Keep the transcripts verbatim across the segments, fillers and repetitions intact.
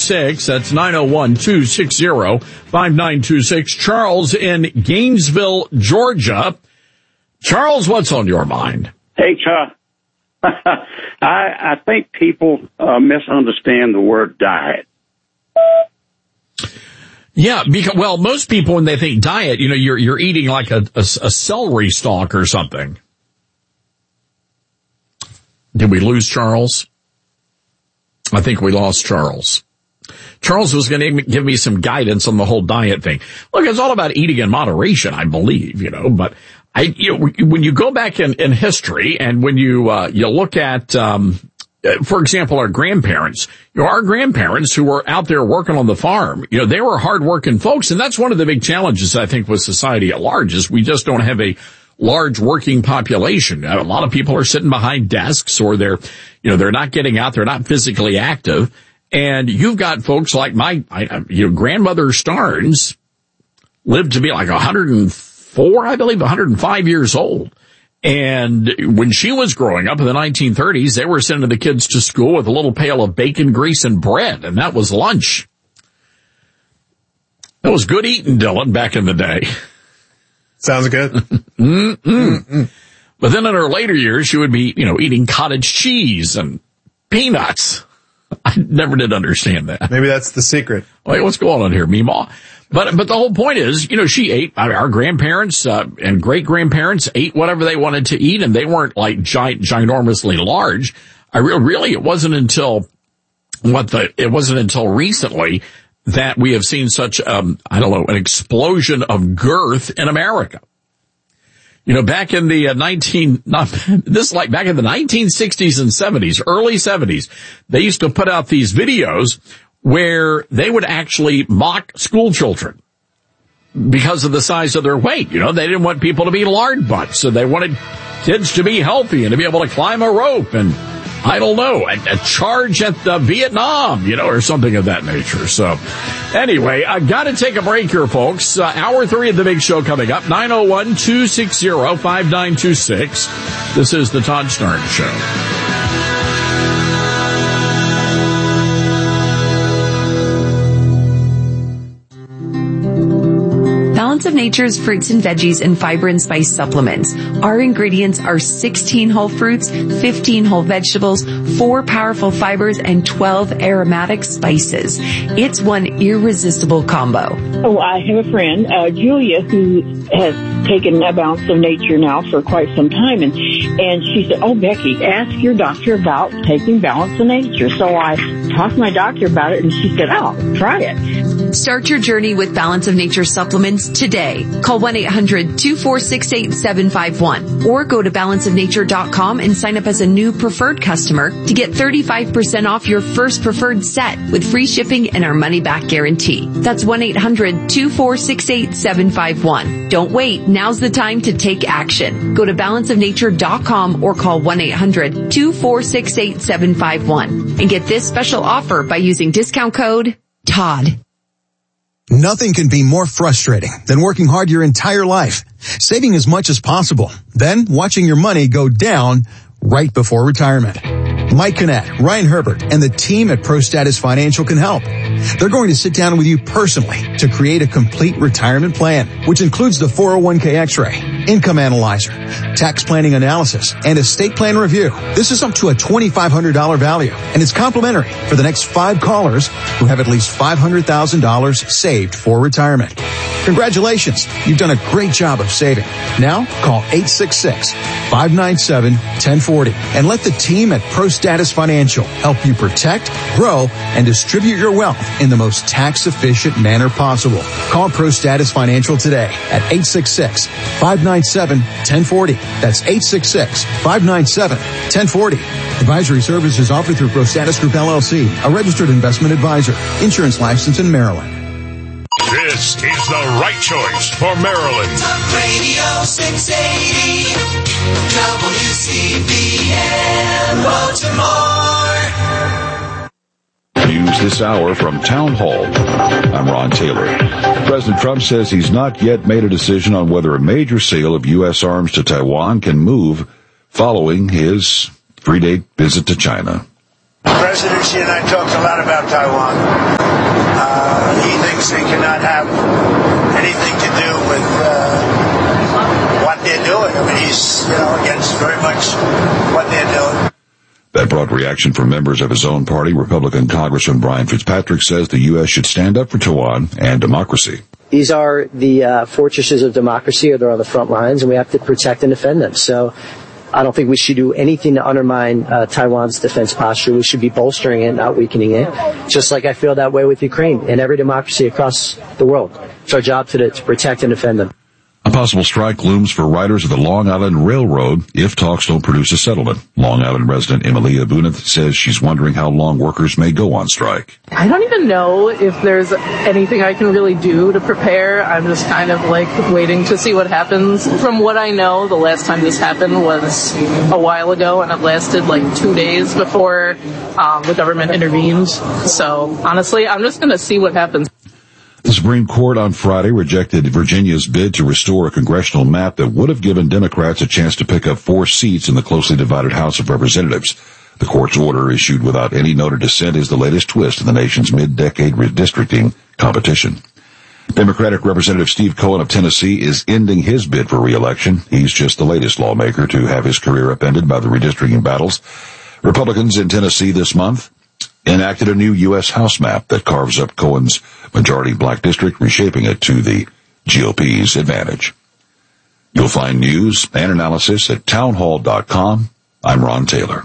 six. That's nine oh one, two six zero, five nine two six. Charles in Gainesville, Georgia. Charles, what's on your mind? Hey, Chuck. I, I think people uh, misunderstand the word diet. Yeah, because, well, most people, when they think diet, you know, you're you're eating like a, a, a celery stalk or something. Did we lose Charles? I think we lost Charles. Charles was going to give me some guidance on the whole diet thing. Look, it's all about eating in moderation, I believe, you know, but I, you know, when you go back in, in history and when you, uh, you look at, um, for example, our grandparents, you know, our grandparents who were out there working on the farm, you know, they were hardworking folks. And that's one of the big challenges, I think, with society at large is we just don't have a large working population. A lot of people are sitting behind desks or they're, you know, they're not getting out. They're not physically active. And you've got folks like my, I, you know, grandmother Starnes lived to be like one hundred four, I believe, one hundred five years old. And when she was growing up in the nineteen thirties, they were sending the kids to school with a little pail of bacon, grease, and bread. And that was lunch. That was good eating, Dylan, back in the day. Sounds good. Mm-mm. Mm-mm. But then in her later years, she would be, you know, eating cottage cheese and peanuts. I never did understand that. Maybe that's the secret. Wait, what's going on here, Meemaw? But, but the whole point is, you know, she ate, our grandparents, uh, and great-grandparents ate whatever they wanted to eat, and they weren't like giant, ginormously large. I re- really, it wasn't until, what the, it wasn't until recently that we have seen such, um, I don't know, an explosion of girth in America. You know, back in the uh, nineteen, not, this like back in the nineteen sixties and seventies, early seventies, they used to put out these videos where they would actually mock school children because of the size of their weight. You know, they didn't want people to be lard butts, so they wanted kids to be healthy and to be able to climb a rope and, I don't know, a, a charge at the Vietnam, you know, or something of that nature. So anyway, I got to take a break here, folks. Uh, hour three of the big show coming up, nine oh one, two six zero, five nine two six. This is the Todd Starnes Show. Balance of Nature's fruits and veggies and fiber and spice supplements. Our ingredients are sixteen whole fruits, fifteen whole vegetables, four powerful fibers, and twelve aromatic spices. It's one irresistible combo. Oh, I have a friend, uh, Julia, who has taken a Balance of Nature now for quite some time, and and she said, "Oh, Becky, ask your doctor about taking Balance of Nature." So I talked to my doctor about it, and she said, "Oh, try it." Start your journey with Balance of Nature supplements today. Call one eight hundred, two four six, eight seven five one or go to balance of nature dot com and sign up as a new preferred customer to get thirty-five percent off your first preferred set with free shipping and our money-back guarantee. That's one eight hundred, two four six, eight seven five one. Don't wait. Now's the time to take action. Go to balance of nature dot com or call one eight hundred, two four six, eight seven five one and get this special offer by using discount code TODD. Nothing can be more frustrating than working hard your entire life, saving as much as possible, then watching your money go down right before retirement. Mike Kinnett, Ryan Herbert, and the team at ProStatus Financial can help. They're going to sit down with you personally to create a complete retirement plan, which includes the four oh one k X-ray, income analyzer, tax planning analysis, and estate plan review. This is up to a twenty-five hundred dollars value, and it's complimentary for the next five callers who have at least five hundred thousand dollars saved for retirement. Congratulations, you've done a great job of saving. Now, call eight six six, five nine seven, one zero four zero and let the team at ProStatus Financial help you protect, grow, and distribute your wealth in the most tax-efficient manner possible. Call ProStatus Financial today at eight six six, five nine seven, one zero four zero. That's eight six six, five nine seven, one zero four zero. Advisory services offered through ProStatus Group L L C, a registered investment advisor. Insurance license in Maryland. This is the right choice for Maryland. Talk Radio six eighty, W C B M, Baltimore. News this hour from Town Hall. I'm Ron Taylor. President Trump says he's not yet made a decision on whether a major sale of U S arms to Taiwan can move following his three-day visit to China. President Xi and I talked a lot about Taiwan. Uh, he thinks they cannot have anything to do with uh, what they're doing. I mean, he's, you know, against very much what they're doing. That brought reaction from members of his own party. Republican Congressman Brian Fitzpatrick says the U S should stand up for Taiwan and democracy. These are the uh, fortresses of democracy, or they're on the front lines, and we have to protect and defend them. So I don't think we should do anything to undermine uh, Taiwan's defense posture. We should be bolstering it, not weakening it, just like I feel that way with Ukraine and every democracy across the world. It's our job to, to protect and defend them. A possible strike looms for riders of the Long Island Railroad if talks don't produce a settlement. Long Island resident Emilia Bunith says she's wondering how long workers may go on strike. I don't even know if there's anything I can really do to prepare. I'm just kind of like waiting to see what happens. From what I know, the last time this happened was a while ago, and it lasted like two days before um, the government intervened. So honestly, I'm just going to see what happens. The Supreme Court on Friday rejected Virginia's bid to restore a congressional map that would have given Democrats a chance to pick up four seats in the closely divided House of Representatives. The court's order, issued without any note of dissent, is the latest twist in the nation's mid-decade redistricting competition. Democratic Representative Steve Cohen of Tennessee is ending his bid for re-election. He's just the latest lawmaker to have his career upended by the redistricting battles. Republicans in Tennessee this month enacted a new U S House map that carves up Cohen's majority black district, reshaping it to the G O P's advantage. You'll find news and analysis at townhall dot com. I'm Ron Taylor.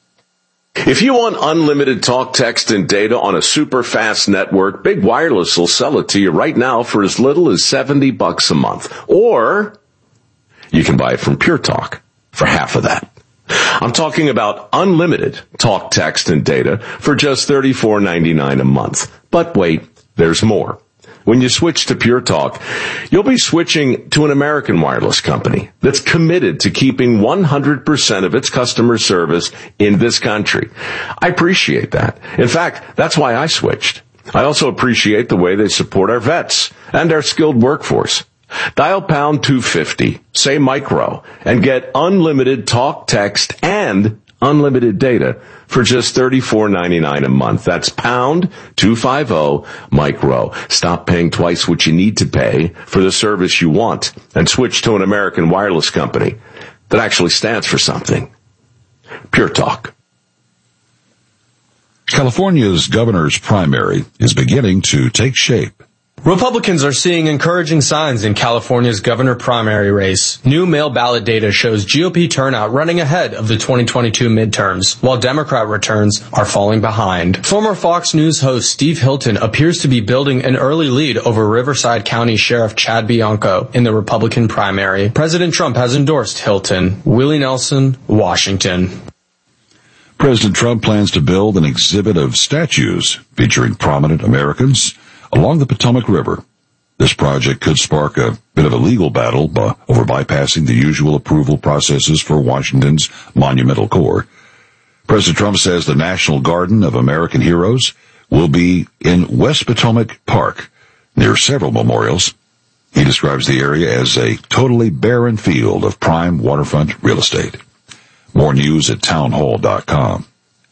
If you want unlimited talk, text, and data on a super fast network, Big Wireless will sell it to you right now for as little as seventy bucks a month. Or you can buy it from Pure Talk for half of that. I'm talking about unlimited talk, text, and data for just thirty-four ninety-nine a month. But wait, there's more. When you switch to Pure Talk, you'll be switching to an American wireless company that's committed to keeping one hundred percent of its customer service in this country. I appreciate that. In fact, that's why I switched. I also appreciate the way they support our vets and our skilled workforce. Dial pound two fifty, say micro, and get unlimited talk, text, and unlimited data for just thirty-four ninety-nine a month. That's pound two fifty micro. Stop paying twice what you need to pay for the service you want and switch to an American wireless company that actually stands for something. Pure Talk. California's governor's primary is beginning to take shape. Republicans are seeing encouraging signs in California's governor primary race. New mail ballot data shows G O P turnout running ahead of the twenty twenty-two midterms, while Democrat returns are falling behind. Former Fox News host Steve Hilton appears to be building an early lead over Riverside County Sheriff Chad Bianco in the Republican primary. President Trump has endorsed Hilton. Willie Nelson, Washington. President Trump plans to build an exhibit of statues featuring prominent Americans along the Potomac River. This project could spark a bit of a legal battle by, over bypassing the usual approval processes for Washington's monumental core. President Trump says the National Garden of American Heroes will be in West Potomac Park, near several memorials. He describes the area as a totally barren field of prime waterfront real estate. More news at townhall dot com.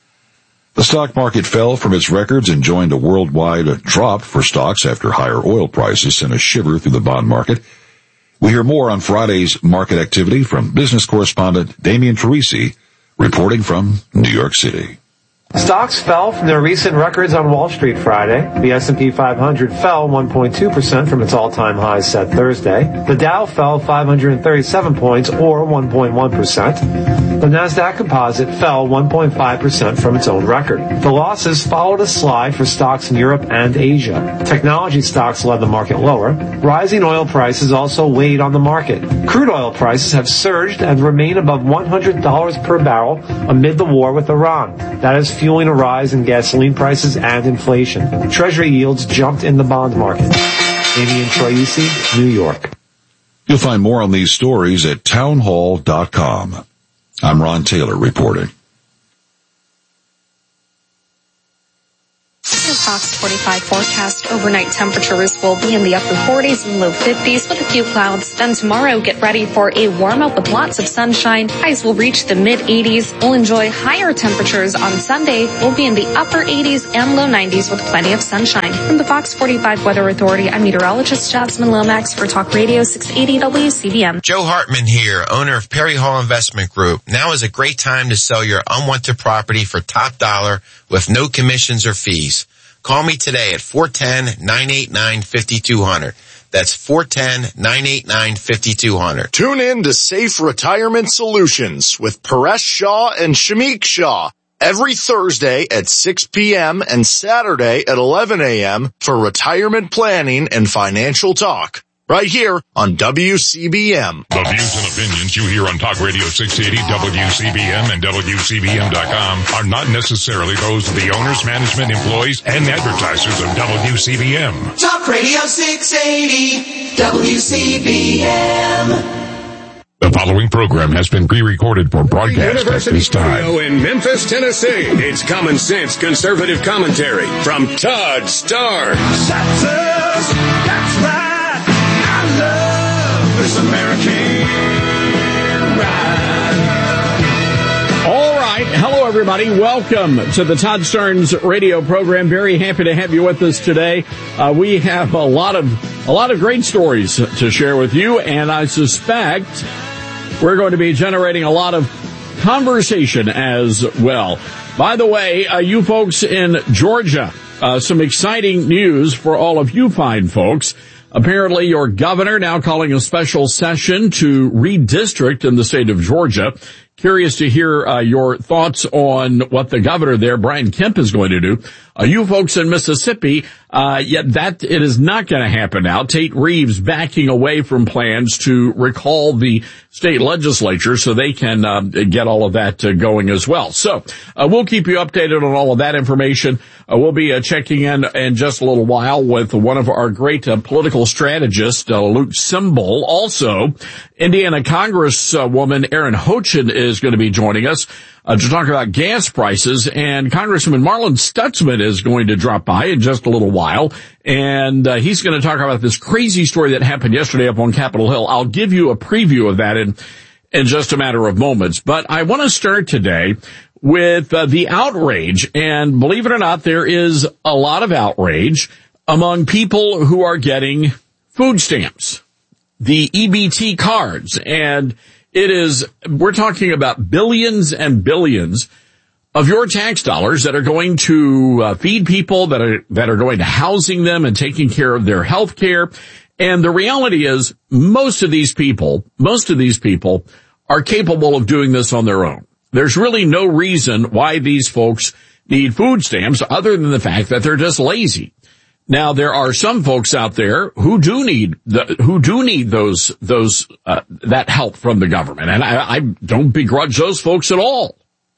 The stock market fell from its records and joined a worldwide drop for stocks after higher oil prices sent a shiver through the bond market. We hear more on Friday's market activity from business correspondent Damian Teresi, reporting from New York City. Stocks fell from their recent records on Wall Street Friday. The S and P five hundred fell one point two percent from its all-time highs set Thursday. The Dow fell five hundred thirty-seven points, or one point one percent. The Nasdaq Composite fell one point five percent from its own record. The losses followed a slide for stocks in Europe and Asia. Technology stocks led the market lower. Rising oil prices also weighed on the market. Crude oil prices have surged and remain above one hundred dollars per barrel amid the war with Iran. That is fueling a rise in gasoline prices and inflation. Treasury yields jumped in the bond market. Damian Teresi, New York. You'll find more on these stories at townhall dot com. I'm Ron Taylor reporting. Your Fox forty-five forecast, overnight temperatures will be in the upper forties and low fifties with a few clouds. Then tomorrow, get ready for a warm up with lots of sunshine. Highs will reach the mid eighties. We'll enjoy higher temperatures on Sunday. We'll be in the upper eighties and low nineties with plenty of sunshine. From the Fox forty-five Weather Authority, I'm meteorologist Jasmine Lomax for Talk Radio six eighty W C B M. Joe Hartman here, owner of Perry Hall Investment Group. Now is a great time to sell your unwanted property for top dollar with no commissions or fees. Call me today at four one zero, nine eight nine, five two zero zero. That's four one zero, nine eight nine, five two zero zero. Tune in to Safe Retirement Solutions with Paresh Shah and Shamik Shah every Thursday at six p.m. and Saturday at eleven a.m. for retirement planning and financial talk. Right here on W C B M. The views and opinions you hear on Talk Radio six eighty, W C B M, and W C B M dot com are not necessarily those of the owners, management, employees, and advertisers of W C B M. Talk Radio six eighty, W C B M. The following program has been pre-recorded for broadcast University at this time. Studio in Memphis, Tennessee. It's common sense conservative commentary from Todd Starr. That's right. I love this American ride. All right. Hello, everybody. Welcome to the Todd Starnes radio program. Very happy to have you with us today. Uh, we have a lot of a lot of great stories to share with you, and I suspect we're going to be generating a lot of conversation as well. By the way, uh, you folks in Georgia, uh, some exciting news for all of you fine folks. Apparently, your governor now calling a special session to redistrict in the state of Georgia. Curious to hear uh, your thoughts on what the governor there, Brian Kemp, is going to do. Uh, you folks in Mississippi, uh, yet that it is not going to happen now. Tate Reeves backing away from plans to recall the state legislature so they can uh, get all of that uh, going as well. So uh, we'll keep you updated on all of that information. Uh, we'll be uh, checking in in just a little while with one of our great uh, political strategists, uh, Luke Semble. Also, Indiana Congresswoman Erin Houchin is going to be joining us uh, to talk about gas prices, and Congressman Marlin Stutzman is going to drop by in just a little while, and uh, he's going to talk about this crazy story that happened yesterday up on Capitol Hill. I'll give you a preview of that in in just a matter of moments, but I want to start today with uh, the outrage, and believe it or not, there is a lot of outrage among people who are getting food stamps, the E B T cards, and it is, we're talking about billions and billions of your tax dollars that are going to uh, feed people, that are, that are going to housing them and taking care of their health care. And the reality is most of these people, most of these people are capable of doing this on their own. There's really no reason why these folks need food stamps other than the fact that they're just lazy. Now, there are some folks out there who do need the, who do need those, those, uh, that help from the government. And I, I don't begrudge those folks at all.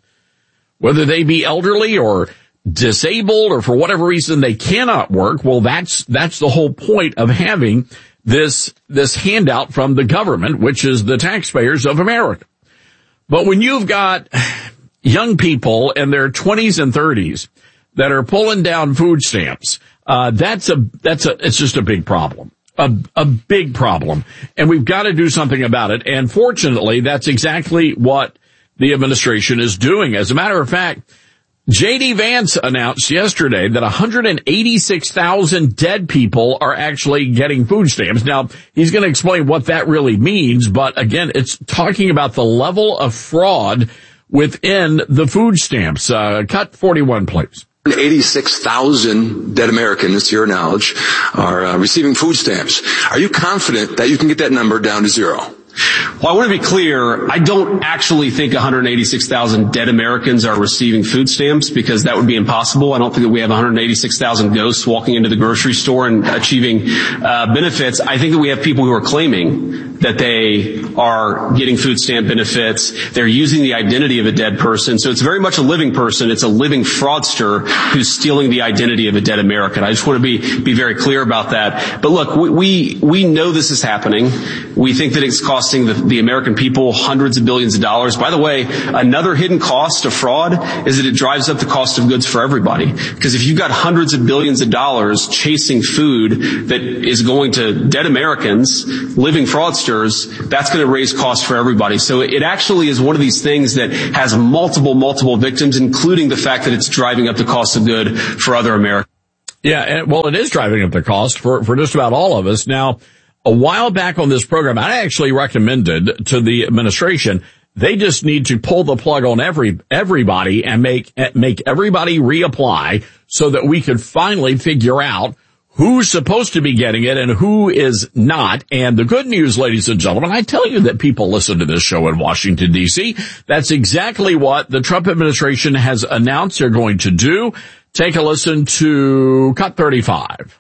Whether they be elderly or disabled or for whatever reason they cannot work, well, that's, that's the whole point of having this, this handout from the government, which is the taxpayers of America. But when you've got young people in their twenties and thirties that are pulling down food stamps, Uh, that's a, that's a, it's just a big problem. A, a big problem. And we've got to do something about it. And fortunately, that's exactly what the administration is doing. As a matter of fact, J D Vance announced yesterday that one hundred eighty-six thousand dead people are actually getting food stamps. Now, he's going to explain what that really means. But again, it's talking about the level of fraud within the food stamps. Uh, cut forty-one, please. eighty-six thousand dead Americans, to your knowledge, are uh, receiving food stamps. Are you confident that you can get that number down to zero? Well, I want to be clear. I don't actually think one hundred eighty-six thousand dead Americans are receiving food stamps, because that would be impossible. I don't think that we have one hundred eighty-six thousand ghosts walking into the grocery store and achieving uh, benefits. I think that we have people who are claiming that they are getting food stamp benefits. They're using the identity of a dead person. So it's very much a living person. It's a living fraudster who's stealing the identity of a dead American. I just want to be, be very clear about that. But look, we, we, we know this is happening. We think that it's costing the, the American people hundreds of billions of dollars. By the way, another hidden cost of fraud is that it drives up the cost of goods for everybody. Because if you've got hundreds of billions of dollars chasing food that is going to dead Americans, living fraudsters, that's going to raise costs for everybody. So it actually is one of these things that has multiple, multiple victims, including the fact that it's driving up the cost of good for other Americans. Yeah, and, well, it is driving up the cost for, for just about all of us. Now, a while back on this program, I actually recommended to the administration, they just need to pull the plug on every, everybody and make, make everybody reapply so that we could finally figure out who's supposed to be getting it and who is not. And the good news, ladies and gentlemen, I tell you that people listen to this show in Washington, D C. That's exactly what the Trump administration has announced they're going to do. Take a listen to Cut thirty-five.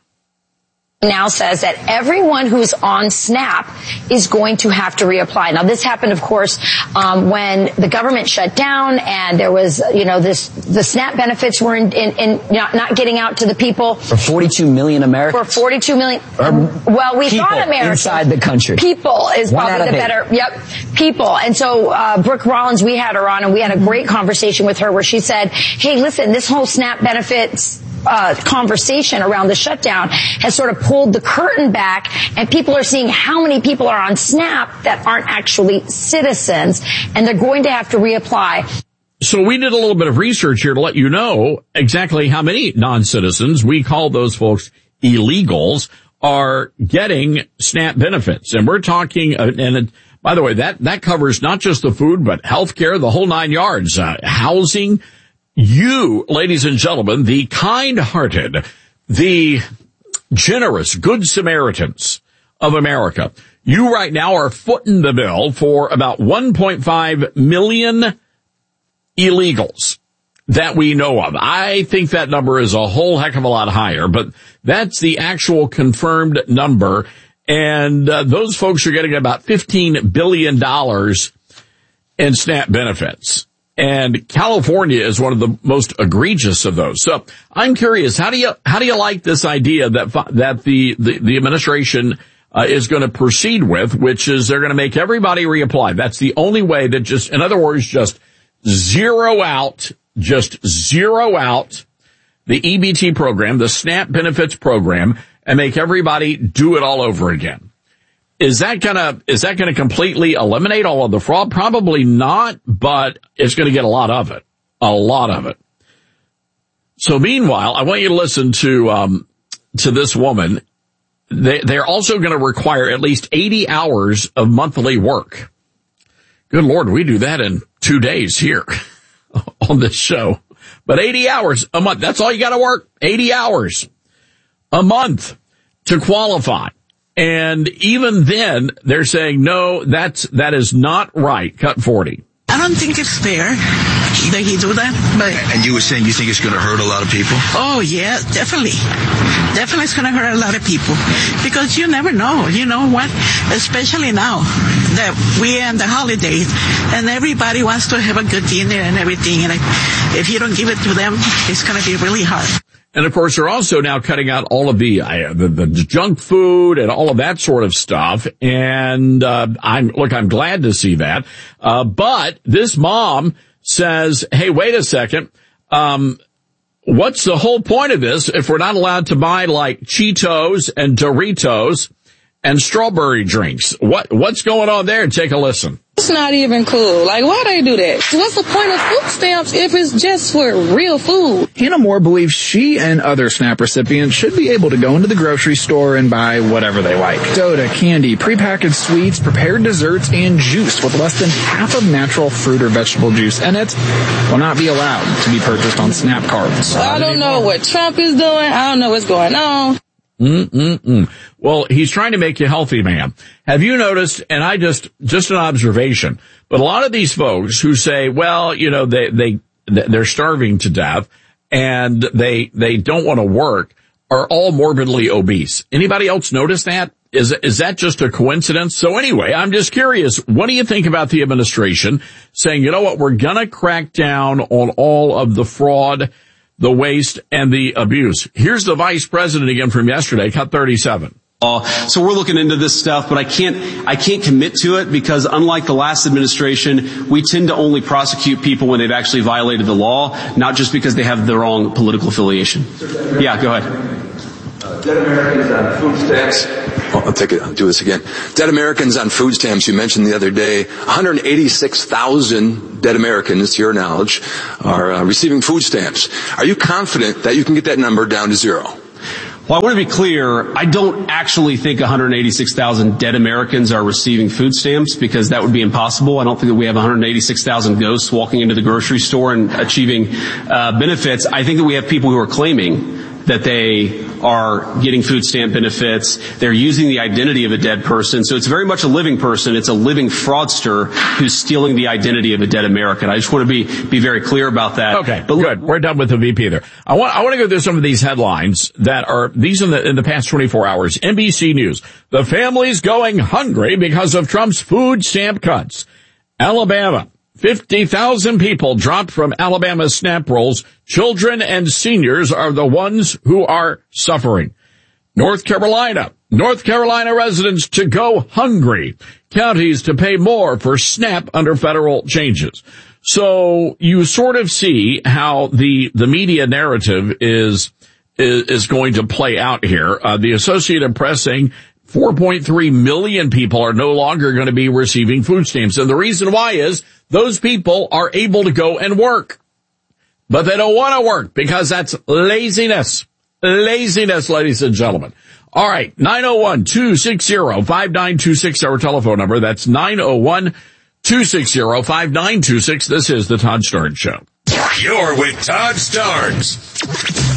Now says that everyone who's on SNAP is going to have to reapply. Now, this happened, of course, um, when the government shut down and there was, you know, this the SNAP benefits were in, in, in not, not getting out to the people. For forty-two million Americans. For forty-two million. Um, well, we people thought Americans. Inside the country. People is One probably the eight. better. Yep. People. And so, uh, Brooke Rollins, we had her on and we had a great conversation with her where she said, hey, listen, this whole SNAP benefits Uh, conversation around the shutdown has sort of pulled the curtain back, and people are seeing how many people are on SNAP that aren't actually citizens, and they're going to have to reapply. So we did a little bit of research here to let you know exactly how many non-citizens, we call those folks illegals, are getting SNAP benefits. And we're talking, uh, and it, by the way, that, that covers not just the food, but healthcare, the whole nine yards, uh, housing. You, ladies and gentlemen, the kind-hearted, the generous, good Samaritans of America, you right now are footing the bill for about one point five million illegals that we know of. I think that number is a whole heck of a lot higher, but that's the actual confirmed number. And uh, those folks are getting about fifteen billion dollars in SNAP benefits. And California is one of the most egregious of those. So I'm curious, how do you, how do you like this idea that, that the, the, the administration uh, is going to proceed with, which is they're going to make everybody reapply. That's the only way that just, in other words, just zero out, just zero out the E B T program, the SNAP benefits program, and make everybody do it all over again. Is that gonna, is that gonna completely eliminate all of the fraud? Probably not, but it's gonna get a lot of it. A lot of it. So meanwhile, I want you to listen to, um, to this woman. They, they're also gonna require at least eighty hours of monthly work. Good Lord, we do that in two days here on this show. But eighty hours a month, that's all you gotta work. eighty hours a month to qualify. And even then, they're saying, no, that's, that is not right. Cut forty. I don't think it's fair that he do that, but... And you were saying you think it's going to hurt a lot of people? Oh, yeah, definitely. Definitely it's going to hurt a lot of people. Because you never know, you know what? Especially now that we're in the holidays and everybody wants to have a good dinner and everything. And if you don't give it to them, it's going to be really hard. And of course, they're also now cutting out all of the, uh, the, the junk food and all of that sort of stuff. And, uh, I'm, look, I'm glad to see that. Uh, but this mom says, hey, wait a second. Um, what's the whole point of this if we're not allowed to buy like Cheetos and Doritos and strawberry drinks? What, what's going on there? Take a listen. It's not even cool. Like, why they do that? What's the point of food stamps if it's just for real food? Hannah Moore believes she and other SNAP recipients should be able to go into the grocery store and buy whatever they like. Soda, candy, prepackaged sweets, prepared desserts, and juice with less than half of natural fruit or vegetable juice in it will not be allowed to be purchased on SNAP cards. I don't know what Trump is doing. I don't know what's going on. Mm-mm-mm. Well, he's trying to make you healthy, man. Have you noticed, and I just, just an observation, but a lot of these folks who say, well, you know, they, they, they're starving to death and they, they don't want to work are all morbidly obese. Anybody else notice that? Is, is that just a coincidence? So anyway, I'm just curious, what do you think about the administration saying, you know what, we're gonna crack down on all of the fraud, the waste, and the abuse? Here's the vice president again from yesterday, cut thirty-seven. So we're looking into this stuff, but I can't, I can't commit to it because unlike the last administration, we tend to only prosecute people when they've actually violated the law, not just because they have the wrong political affiliation. Yeah, go ahead. Uh, dead Americans on food stamps. Oh, I'll take it. I'll do this again. Dead Americans on food stamps. You mentioned the other day, one hundred eighty-six thousand dead Americans, to your knowledge, are uh, receiving food stamps. Are you confident that you can get that number down to zero? Well, I want to be clear, I don't actually think one hundred eighty-six thousand dead Americans are receiving food stamps because that would be impossible. I don't think that we have one hundred eighty-six thousand ghosts walking into the grocery store and achieving uh, benefits. I think that we have people who are claiming that they are getting food stamp benefits. They're using the identity of a dead person. So it's very much a living person. It's a living fraudster who's stealing the identity of a dead American. I just want to be, be very clear about that. Okay, but good. We're done with the V P there. I want, I want to go through some of these headlines that are, these in the, in the past twenty-four hours. N B C News. The family's going hungry because of Trump's food stamp cuts. Alabama. fifty thousand people dropped from Alabama's SNAP rolls. Children and seniors are the ones who are suffering. North Carolina. North Carolina residents to go hungry. Counties to pay more for SNAP under federal changes. So you sort of see how the, the media narrative is, is, is going to play out here. Uh, the Associated Press saying four point three million people are no longer going to be receiving food stamps. And the reason why is those people are able to go and work, but they don't want to work because that's laziness. Laziness, ladies and gentlemen. All right. nine oh one, two six zero, five nine two six, our telephone number. That's nine oh one, two six zero, five nine two six. This is the Todd Starnes Show. You're with Todd Starnes.